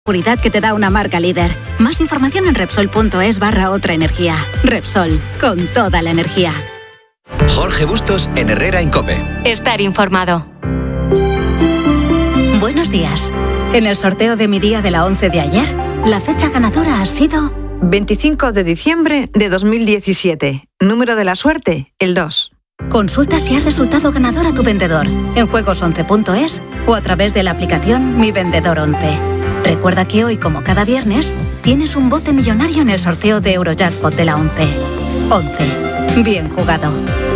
Seguridad que te da una marca líder. Más información en Repsol.es/otra energía. Repsol, con toda la energía. Jorge Bustos en Herrera Incope. Estar informado. Buenos días. En el sorteo de mi día de la 11 de ayer, la fecha ganadora ha sido 25 de diciembre de 2017. Número de la suerte, el 2. Consulta si has resultado ganador a tu vendedor en juegos11.es o a través de la aplicación Mi Vendedor 11. Recuerda que hoy, como cada viernes, tienes un bote millonario en el sorteo de Eurojackpot de la 11. 11. Bien jugado.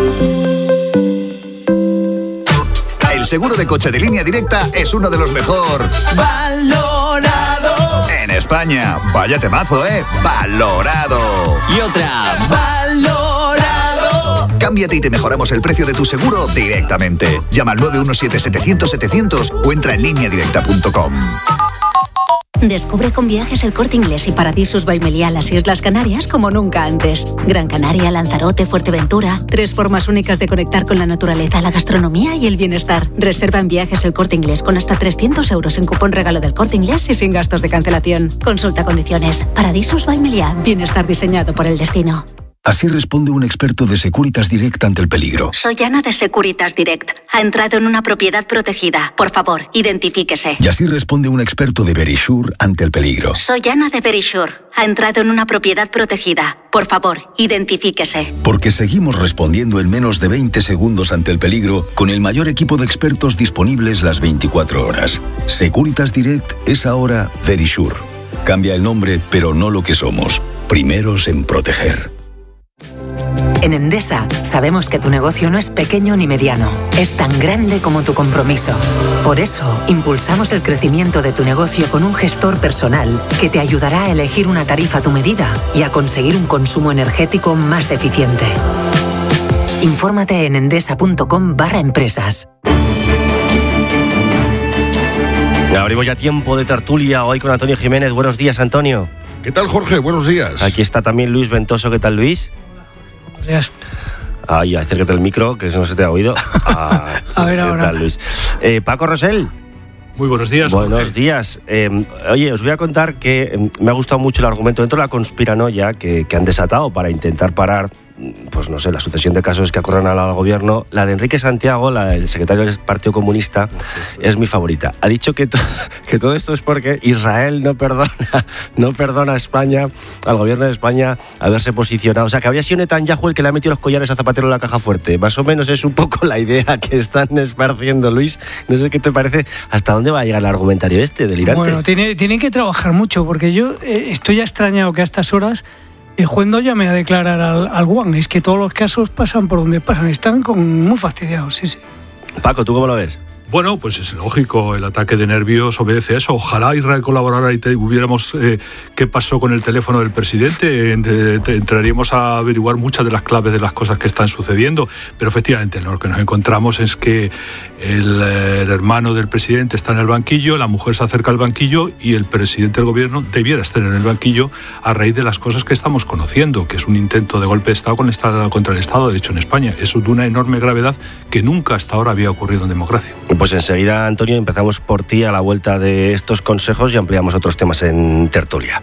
El seguro de coche de Línea Directa es uno de los mejor valorado en España. Vaya temazo, ¿eh? Valorado. Y otra. Valorado. Cámbiate y te mejoramos el precio de tu seguro directamente. Llama al 917-700-700 o entra en lineadirecta.com. Descubre con Viajes El Corte Inglés y Paradisus by Meliá las Islas Canarias como nunca antes. Gran Canaria, Lanzarote, Fuerteventura. 3 formas únicas de conectar con la naturaleza, la gastronomía y el bienestar. Reserva en Viajes El Corte Inglés con hasta 300 euros en cupón regalo del Corte Inglés y sin gastos de cancelación. Consulta condiciones. Paradisus by Meliá. Bienestar diseñado por el destino. Así responde un experto de Securitas Direct ante el peligro. Soy Ana de Securitas Direct. Ha entrado en una propiedad protegida. Por favor, identifíquese. Y así responde un experto de Verisure ante el peligro. Soy Ana de Verisure. Ha entrado en una propiedad protegida. Por favor, identifíquese. Porque seguimos respondiendo en menos de 20 segundos ante el peligro con el mayor equipo de expertos disponibles las 24 horas. Securitas Direct es ahora Verisure. Cambia el nombre, pero no lo que somos. Primeros en proteger. En Endesa sabemos que tu negocio no es pequeño ni mediano, es tan grande como tu compromiso. Por eso, impulsamos el crecimiento de tu negocio con un gestor personal que te ayudará a elegir una tarifa a tu medida y a conseguir un consumo energético más eficiente. Infórmate en endesa.com/empresas. Abrimos ya tiempo de tertulia hoy con Antonio Jiménez. Buenos días, Antonio. ¿Qué tal, Jorge? Buenos días. Aquí está también Luis Ventoso. ¿Qué tal, Luis? Días. Ay, acércate al micro, que no se te ha oído. A ver ahora. ¿Qué tal, Luis? Paco Rosell. Muy buenos días. Buenos Jorge. días. Oye, os voy a contar que me ha gustado mucho el argumento dentro de la conspiranoia que han desatado para intentar parar, pues no sé, la sucesión de casos que acorralan al gobierno. La de Enrique Santiago, la del secretario del Partido Comunista, es mi favorita. Ha dicho que todo esto es porque Israel no perdona a España, al gobierno de España, haberse posicionado. O sea, que habría sido Netanyahu el que le ha metido los collares a Zapatero en la caja fuerte. Más o menos es un poco la idea que están esparciendo, Luis. No sé qué te parece, hasta dónde va a llegar el argumentario delirante. Bueno, tienen que trabajar mucho, porque yo estoy extrañado que a estas horas el juez no llame a declarar al Guan. Es que todos los casos pasan por donde pasan. Están muy fastidiados, sí. Paco, ¿tú cómo lo ves? Bueno, pues es lógico, el ataque de nervios obedece a eso. Ojalá Israel colaborara y hubiéramos qué pasó con el teléfono del presidente. Entraríamos a averiguar muchas de las claves de las cosas que están sucediendo. Pero efectivamente lo que nos encontramos es que el hermano del presidente está en el banquillo, la mujer se acerca al banquillo y el presidente del gobierno debiera estar en el banquillo a raíz de las cosas que estamos conociendo, que es un intento de golpe de Estado contra el Estado de Derecho en España. Es de una enorme gravedad que nunca hasta ahora había ocurrido en democracia. Pues enseguida, Antonio, empezamos por ti a la vuelta de estos consejos y ampliamos otros temas en tertulia.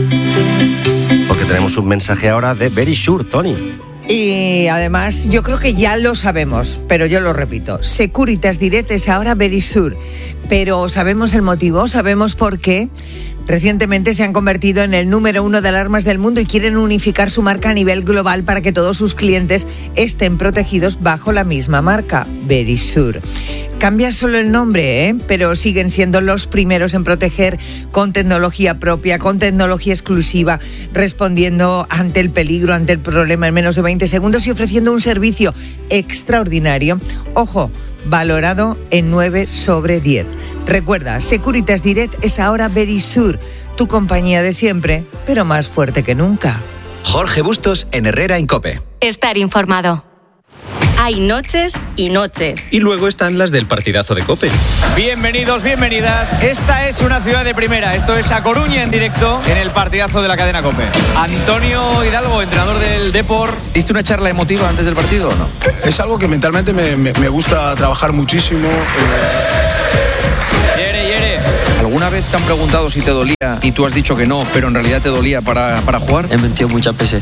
Porque tenemos un mensaje ahora de Verisure, Tony. Y además yo creo que ya lo sabemos, pero yo lo repito. Securitas Direct es ahora Verisure. Pero sabemos el motivo, sabemos por qué. Recientemente se han convertido en el número 1 de alarmas del mundo y quieren unificar su marca a nivel global para que todos sus clientes estén protegidos bajo la misma marca, Verisure. Cambia solo el nombre, pero siguen siendo los primeros en proteger con tecnología propia, con tecnología exclusiva, respondiendo ante el peligro, ante el problema en menos de 20 segundos y ofreciendo un servicio extraordinario. Ojo, valorado en 9 sobre 10. Recuerda, Securitas Direct es ahora Verisure, tu compañía de siempre, pero más fuerte que nunca. Jorge Bustos en Herrera Incope. Estar informado. Hay noches y noches. Y luego están las del partidazo de COPE. Bienvenidos, bienvenidas. Esta es una ciudad de primera. Esto es A Coruña en directo en el partidazo de la cadena COPE. Antonio Hidalgo, entrenador del Depor. ¿Diste una charla emotiva antes del partido o no? Es algo que mentalmente me gusta trabajar muchísimo. Yere. ¿Alguna ¿Alguna vez te han preguntado si te dolía y tú has dicho que no, pero en realidad te dolía para jugar? He metido muchas veces.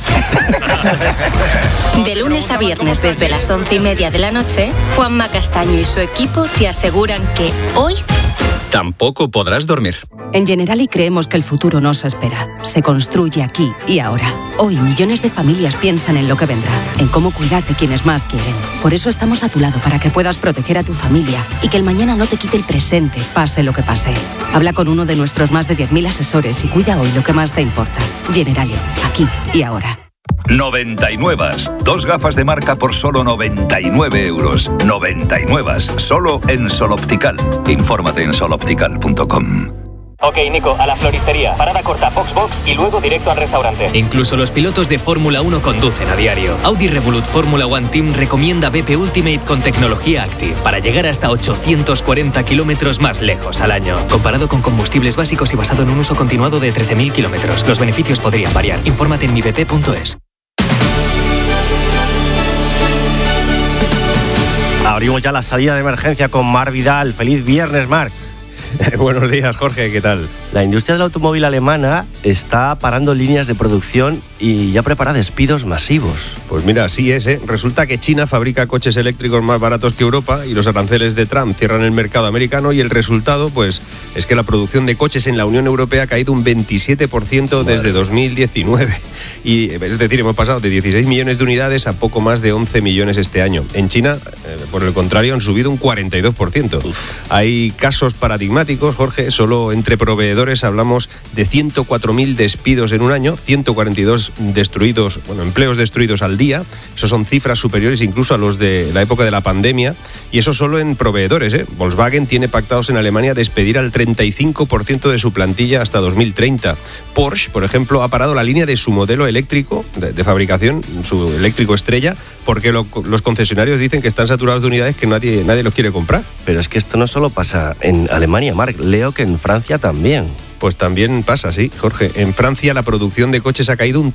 De lunes a viernes desde las 11:30 de la noche, Juanma Castaño y su equipo te aseguran que hoy Tampoco podrás dormir. En Generali creemos que el futuro no se espera, se construye aquí y ahora. Hoy millones de familias piensan en lo que vendrá, en cómo cuidar de quienes más quieren. Por eso estamos a tu lado para que puedas proteger a tu familia y que el mañana no te quite el presente, pase lo que pase. Habla con uno de nuestros más de 10.000 asesores y cuida hoy lo que más te importa. Generali, aquí y ahora. 99. 2 gafas de marca por solo 99 euros. 99. Solo en Sol Optical. Infórmate en soloptical.com. Ok, Nico, a la floristería. Parada corta, box y luego directo al restaurante. Incluso los pilotos de Fórmula 1 conducen a diario. Audi Revolut Fórmula One Team recomienda BP Ultimate con tecnología Active para llegar hasta 840 kilómetros más lejos al año. Comparado con combustibles básicos y basado en un uso continuado de 13.000 kilómetros. Los beneficios podrían variar. Infórmate en mibp.es. Abrimos ya la salida de emergencia con Marc Vidal. Feliz viernes, Marc. Buenos días, Jorge, ¿qué tal? La industria del automóvil alemana está parando líneas de producción y ya prepara despidos masivos. Pues mira, así es, ¿eh? Resulta que China fabrica coches eléctricos más baratos que Europa y los aranceles de Trump cierran el mercado americano y el resultado, pues, es que la producción de coches en la Unión Europea ha caído un 27% desde 2019. Y, es decir, hemos pasado de 16 millones de unidades a poco más de 11 millones este año. En China, por el contrario, han subido un 42%. Hay casos paradigmáticos, Jorge, solo entre proveedores hablamos de 104.000 despidos en un año, 142 destruidos, empleos destruidos al día. Esos son cifras superiores incluso a los de la época de la pandemia. Y eso solo en proveedores, ¿eh? Volkswagen tiene pactados en Alemania despedir al 35% de su plantilla hasta 2030. Porsche, por ejemplo, ha parado la línea de su modelo eléctrico de fabricación, su eléctrico estrella, porque los concesionarios dicen que están saturados de unidades que nadie los quiere comprar. Pero es que esto no solo pasa en Alemania, Marc. Leo que en Francia también. Pues también pasa, sí, Jorge. En Francia la producción de coches ha caído un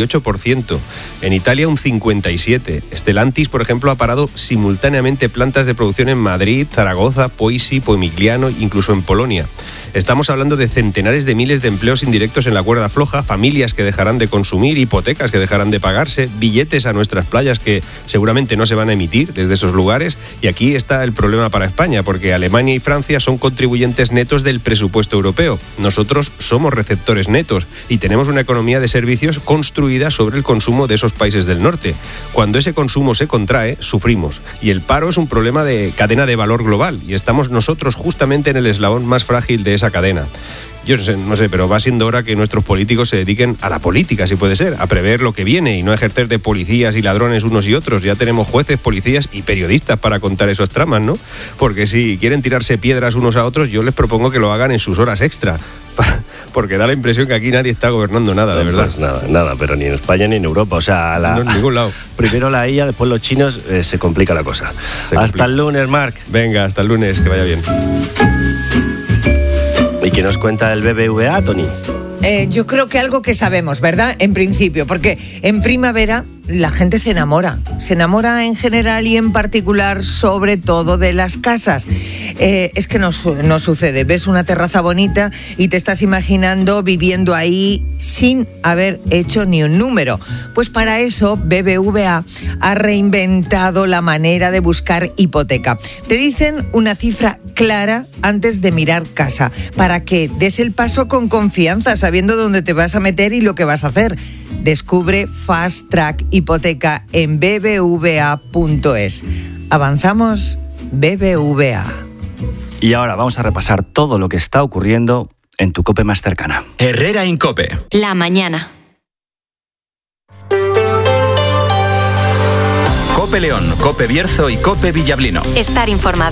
38%, en Italia un 57%. Stellantis, por ejemplo, ha parado simultáneamente plantas de producción en Madrid, Zaragoza, Poissy, Pomigliano, incluso en Polonia. Estamos hablando de centenares de miles de empleos indirectos en la cuerda floja, familias que dejarán de consumir, hipotecas que dejarán de pagarse, billetes a nuestras playas que seguramente no se van a emitir desde esos lugares. Y aquí está el problema para España, porque Alemania y Francia son contribuyentes netos del presupuesto europeo. Nosotros somos receptores netos y tenemos una economía de servicios construida sobre el consumo de esos países del norte. Cuando ese consumo se contrae, sufrimos. Y el paro es un problema de cadena de valor global y estamos nosotros justamente en el eslabón más frágil de esa cadena. Yo no sé, pero va siendo hora que nuestros políticos se dediquen a la política, si puede ser, a prever lo que viene y no a ejercer de policías y ladrones unos y otros. Ya tenemos jueces, policías y periodistas para contar esos tramas, ¿no? Porque si quieren tirarse piedras unos a otros, yo les propongo que lo hagan en sus horas extra. Porque da la impresión que aquí nadie está gobernando nada, de verdad. Pues nada, pero ni en España ni en Europa. O sea, no en ningún lado. Primero la IA, después los chinos, se complica la cosa. Hasta el lunes, Marc. Venga, hasta el lunes, que vaya bien. ¿Y qué nos cuenta el BBVA, Tony? Yo creo que algo que sabemos, ¿verdad? En principio, porque en primavera la gente se enamora en general y en particular, sobre todo de las casas. Es que no sucede. Ves una terraza bonita y te estás imaginando viviendo ahí sin haber hecho ni un número. Pues para eso BBVA ha reinventado la manera de buscar hipoteca. Te dicen una cifra clara antes de mirar casa, para que des el paso con confianza, sabiendo dónde te vas a meter y lo que vas a hacer. Descubre Fast Track Hipoteca en bbva.es. Avanzamos, BBVA. Y ahora vamos a repasar todo lo que está ocurriendo en tu COPE más cercana. Herrera Incope. La mañana. COPE León, COPE Bierzo y COPE Villablino. Estar informado.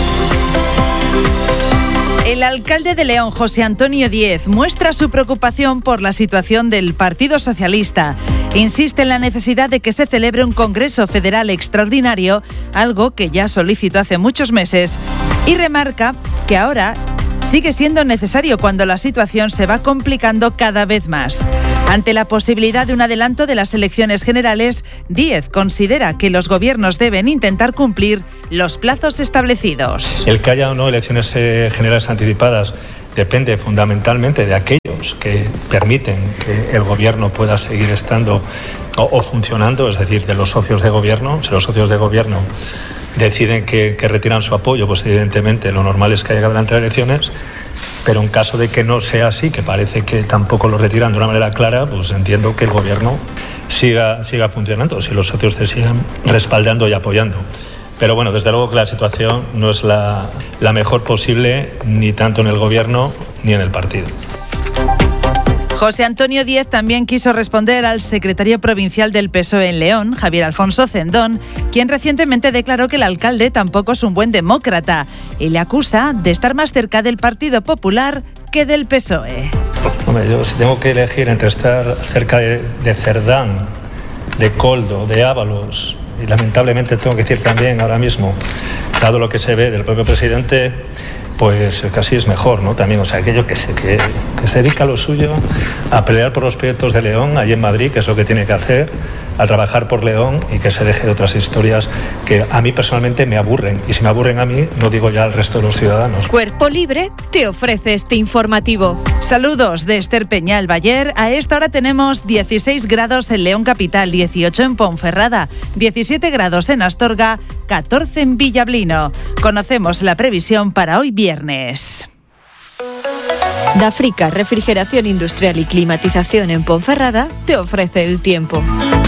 El alcalde de León, José Antonio Díez, muestra su preocupación por la situación del Partido Socialista. Insiste en la necesidad de que se celebre un Congreso Federal extraordinario, algo que ya solicitó hace muchos meses, y remarca que ahora sigue siendo necesario cuando la situación se va complicando cada vez más. Ante la posibilidad de un adelanto de las elecciones generales, Díez considera que los gobiernos deben intentar cumplir los plazos establecidos. El que haya o no elecciones generales anticipadas depende fundamentalmente de aquellos que permiten que el gobierno pueda seguir estando o funcionando, es decir, de los socios de gobierno. Si los socios de gobierno deciden que retiran su apoyo, pues evidentemente lo normal es que haya adelante elecciones, pero en caso de que no sea así, que parece que tampoco lo retiran de una manera clara, pues entiendo que el gobierno siga funcionando, si los socios se sigan respaldando y apoyando. Pero bueno, desde luego que la situación no es la mejor posible, ni tanto en el gobierno ni en el partido. José Antonio Díez también quiso responder al secretario provincial del PSOE en León, Javier Alfonso Cendón, quien recientemente declaró que el alcalde tampoco es un buen demócrata y le acusa de estar más cerca del Partido Popular que del PSOE. Hombre, yo si tengo que elegir entre estar cerca de Cerdán, de Coldo, de Ábalos, y lamentablemente tengo que decir también ahora mismo, dado lo que se ve del propio presidente, pues casi es mejor, ¿no? También, o sea, aquello que se dedica a lo suyo, a pelear por los proyectos de León, allí en Madrid, que es lo que tiene que hacer, a trabajar por León y que se deje de otras historias que a mí personalmente me aburren. Y si me aburren a mí, no digo ya al resto de los ciudadanos. Cuerpo Libre te ofrece este informativo. Saludos de Esther Peñal Bayer. A esta hora tenemos 16 grados en León Capital, 18 en Ponferrada, 17 grados en Astorga, 14 en Villablino. Conocemos la previsión para hoy viernes. Dafrica Refrigeración Industrial y Climatización en Ponferrada te ofrece el tiempo.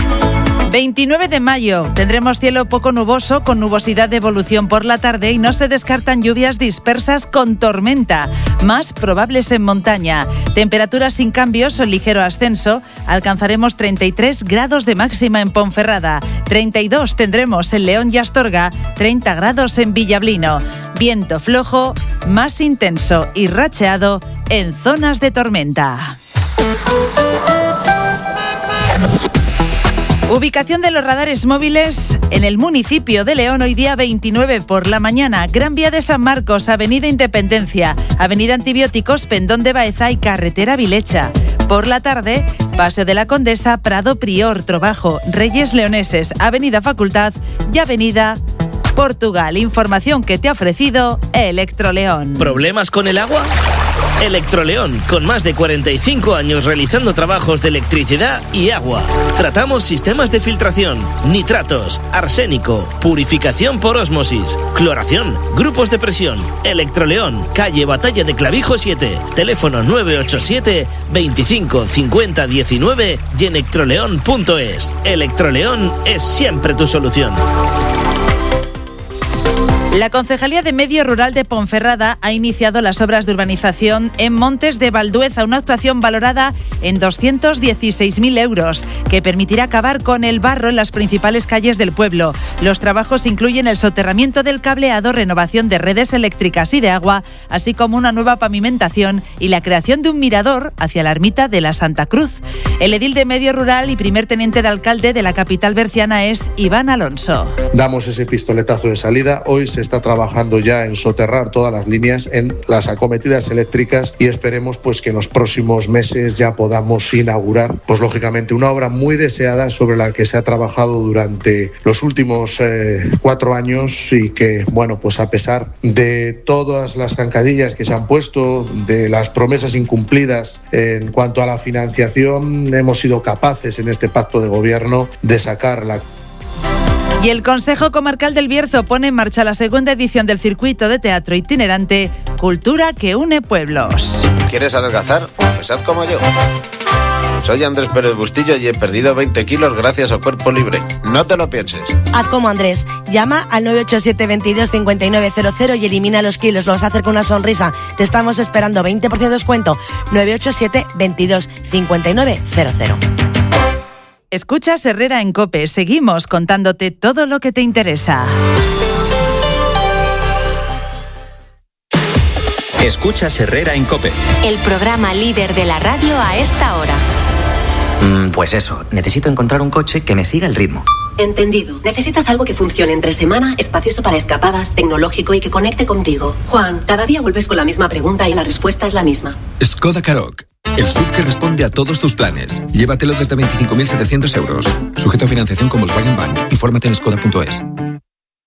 29 de mayo tendremos cielo poco nuboso con nubosidad de evolución por la tarde y no se descartan lluvias dispersas con tormenta, más probables en montaña. Temperaturas sin cambios o ligero ascenso, alcanzaremos 33 grados de máxima en Ponferrada, 32 tendremos en León y Astorga, 30 grados en Villablino. Viento flojo, más intenso y racheado en zonas de tormenta. Ubicación de los radares móviles en el municipio de León hoy día 29 por la mañana. Gran Vía de San Marcos, Avenida Independencia, Avenida Antibióticos, Pendón de Baeza y Carretera Vilecha. Por la tarde, Paseo de la Condesa, Prado Prior, Trobajo, Reyes Leoneses, Avenida Facultad y Avenida Portugal. Información que te ha ofrecido Electroleón. ¿Problemas con el agua? Electroleón, con más de 45 años realizando trabajos de electricidad y agua. Tratamos sistemas de filtración, nitratos, arsénico, purificación por ósmosis, cloración, grupos de presión. Electroleón, calle Batalla de Clavijo 7, teléfono 987 25 50 19 y electroleón.es. Electroleón es siempre tu solución. La Concejalía de Medio Rural de Ponferrada ha iniciado las obras de urbanización en Montes de Valdueza, una actuación valorada en 216.000 euros, que permitirá acabar con el barro en las principales calles del pueblo. Los trabajos incluyen el soterramiento del cableado, renovación de redes eléctricas y de agua, así como una nueva pavimentación y la creación de un mirador hacia la ermita de la Santa Cruz. El edil de Medio Rural y primer teniente de alcalde de la capital berciana es Iván Alonso. Damos ese pistoletazo de salida. Hoy se está trabajando ya en soterrar todas las líneas en las acometidas eléctricas y esperemos pues que en los próximos meses ya podamos inaugurar pues lógicamente una obra muy deseada sobre la que se ha trabajado durante los últimos 4 años y que bueno pues a pesar de todas las zancadillas que se han puesto, de las promesas incumplidas en cuanto a la financiación, hemos sido capaces en este pacto de gobierno de sacarla. Y el Consejo Comarcal del Bierzo pone en marcha la segunda edición del circuito de teatro itinerante Cultura que une pueblos. ¿Quieres adelgazar? Pues haz como yo. Soy Andrés Pérez Bustillo y he perdido 20 kilos gracias a Cuerpo Libre. No te lo pienses. Haz como Andrés. Llama al 987 22 5900 y elimina los kilos. Lo vas a hacer con una sonrisa. Te estamos esperando. 20% de descuento. 987 22 5900. Escuchas Herrera en COPE. Seguimos contándote todo lo que te interesa. Escuchas Herrera en COPE. El programa líder de la radio a esta hora. Pues eso, necesito encontrar un coche que me siga el ritmo. Entendido. Necesitas algo que funcione entre semana, espacioso para escapadas, tecnológico y que conecte contigo. Juan, cada día vuelves con la misma pregunta y la respuesta es la misma. Skoda Karoq. El SUV que responde a todos tus planes. Llévatelo desde 25.700 euros. Sujeto a financiación con Volkswagen Bank. Infórmate en skoda.es.